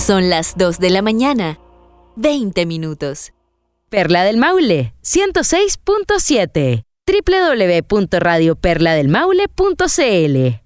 Son las 2 de la mañana, 20 minutos. Perla del Maule, 106.7. www.radioperladelmaule.cl